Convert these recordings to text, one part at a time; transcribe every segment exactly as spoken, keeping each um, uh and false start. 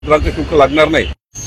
मुद्रांक शुल्क लागणार नाही।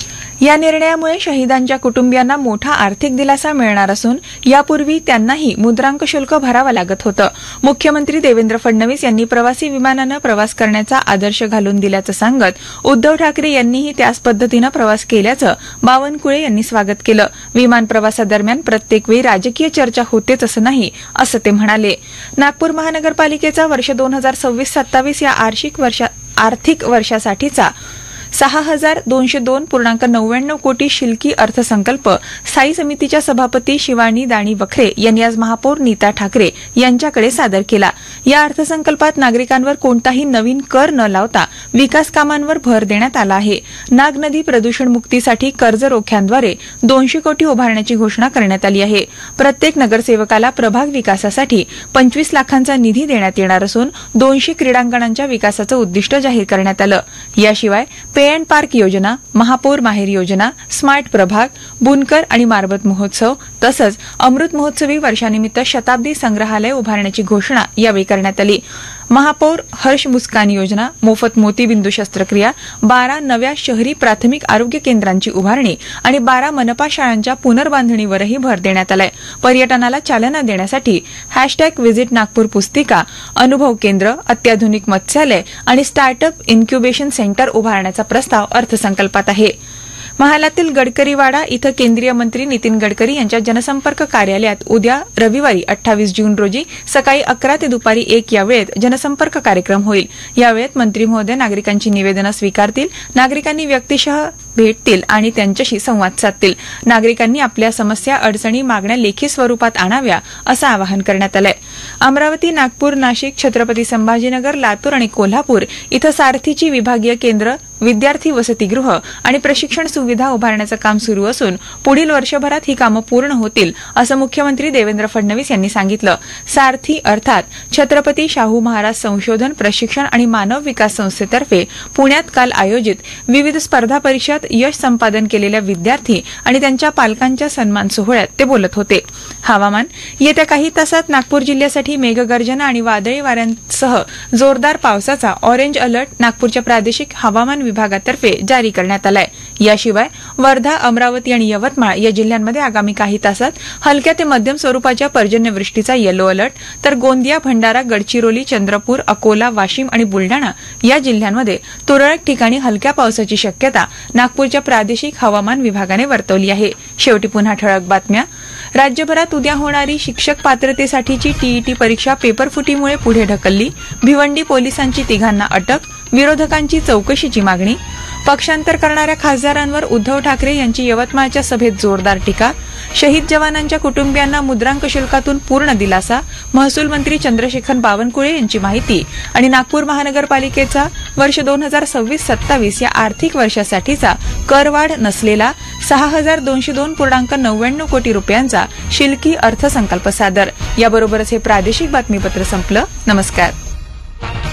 या निर्णयामुळे शहीदांच्या कुटुंबियांना मोठा आर्थिक दिलासा मिळणार असून यापूर्वी त्यांनाही मुद्रांक शुल्क भरावं लागत होतं। मुख्यमंत्री देवेंद्र फडणवीस यांनी प्रवासी विमानानं प्रवास करण्याचा आदर्श घालून दिल्याचं सांगत उद्धव ठाकरे यांनीही त्याच पद्धतीनं प्रवास केल्याचं बावनकुळे यांनी स्वागत केलं। विमान प्रवासादरम्यान प्रत्येक वेळी राजकीय चर्चा होतेच असं नाही, असं ते म्हणाले। नागपूर महानगरपालिकेचा वर्ष दोन हजार सव्वीस सत्तावीस या आर्थिक वर्षा आर्थिक वर्षासाठीचा सहा हजार दोनशे दोन पूर्णांक नव्याण्णव कोटी शिल्की अर्थसंकल्प स्थायी समितीच्या सभापती शिवानी दाणी वखरे यांनी आज महापौर नीता ठाकरे यांच्याकडे सादर केला। या अर्थसंकल्पात नागरिकांवर कोणताही नवीन कर न लावता विकास कामांवर भर देण्यात आला आहे। नाग नदी प्रदूषण मुक्तीसाठी कर्ज रोख्यांद्वारे दोनशे कोटी उभारण्याची घोषणा करण्यात आली आहे। प्रत्येक नगरसेवकाला प्रभाग विकासासाठी पंचवीस लाखांचा निधी देण्यात येणार असून दोनशे क्रीडांगणांच्या विकासाचं उद्दिष्ट जाहीर करण्यात आलं। याशिवाय पे अँड पार्क योजना, महापौर माहेर योजना, स्मार्ट प्रभाग, बुनकर आणि मारबत महोत्सव तसंच अमृत महोत्सवी वर्षानिमित्त शताब्दी संग्रहालय उभारण्याची घोषणा यावेळी करण्यात आली। महापौर हर्ष मुस्कान योजना, मोफत मोतीबिंदू शस्त्रक्रिया, बारा नव्या शहरी प्राथमिक आरोग्य केंद्रांची उभारणी आणि बारा मनपा शाळांच्या पुनर्बांधणीवरही भर देण्यात आलाय। पर्यटनाला चालना देण्यासाठी हॅशटॅग व्हिजिट नागपूर पुस्तिका, अनुभव केंद्र, अत्याधुनिक मत्स्यालय आणि स्टार्टअप इन्क्युबेशन सेंटर उभारण्याचा प्रस्ताव अर्थसंकल्पात आहे। महालातील गडकरीवाडा इथं केंद्रीय मंत्री नितीन गडकरी यांच्या जनसंपर्क कार्यालयात उद्या रविवारी अठ्ठावीस जून रोजी सकाळी अकरा ते दुपारी एक या वेळेत जनसंपर्क कार्यक्रम होईल। या वेळेत मंत्री महोदय नागरिकांची निवेदनं स्वीकारतील, नागरिकांनी व्यक्तिशः भेटतील आणि त्यांच्याशी संवाद साधतील। नागरिकांनी आपल्या समस्या, अडचणी, मागण्या लेखी स्वरूपात आणाव्या असं आवाहन करण्यात आलंय। अमरावती, नागपूर, नाशिक, छत्रपती संभाजीनगर, लातूर आणि कोल्हापूर इथं सारथीची विभागीय केंद्र, विद्यार्थी वसतिगृह आणि प्रशिक्षण सुविधा उभारण्याचं काम सुरू असून पुढील वर्षभरात ही कामं पूर्ण होतील असं मुख्यमंत्री देवेंद्र फडणवीस यांनी सांगितलं। सारथी अर्थात छत्रपती शाहू महाराज संशोधन, प्रशिक्षण आणि मानव विकास संस्थेतर्फे पुण्यात काल आयोजित विविध स्पर्धा परीक्षात यश संपादन केलेल्या विद्यार्थी आणि त्यांच्या पालकांच्या सन्मान सोहळ्यात ते बोलत होते। हवामान, येत्या काही तासात नागपूर जिल्ह्यासाठी मेघगर्जना आणि वादळी वाऱ्यांसह जोरदार पावसाचा ऑरेंज अलर्ट नागपूरच्या प्रादेशिक हवामान विभागातर्फे जारी करण्यात आलाय। याशिवाय वर्धा, अमरावती आणि यवतमाळ या जिल्ह्यांमध्ये आगामी काही तासात हलक्या ते मध्यम स्वरूपाच्या पर्जन्यवृष्टीचा येलो अलर्ट, तर गोंदिया, भंडारा, गडचिरोली, चंद्रपूर, अकोला, वाशिम आणि बुलडाणा या जिल्ह्यांमध्ये तुरळक ठिकाणी हलक्या पावसाची शक्यता नागपूरच्या प्रादेशिक हवामान विभागाने वर्तवली आहे। शेवटी पुन्हा ठळक बातम्या। राज्यभरात उद्या होणारी शिक्षक पात्रतेसाठीची टीईटी परीक्षा पेपरफुटीमुळे पुढे ढकलली। भिवंडी पोलिसांची तिघांना अटक, विरोधकांची चौकशीची मागणी। पक्षांतर करणाऱ्या खासदारांवर उद्धव ठाकरे यांची यवतमाळच्या सभेत जोरदार टीका। शहीद जवानांच्या कुटुंबियांना मुद्रांक शुल्कातून पूर्ण दिलासा, महसूल मंत्री चंद्रशेखर बावनकुळे यांची माहिती। आणि नागपूर महानगरपालिकेचा वर्ष दोन हजार सव्वीस सत्तावीस या आर्थिक वर्षासाठीचा करवाढ नसलेला सहा हजार दोनशे दोन पूर्णांक नव्याण्णव कोटी रुपयांचा शिल्की अर्थसंकल्प सादर। याबरोबरच हे प्रादेशिक बातमीपत्र संपलं। नमस्कार।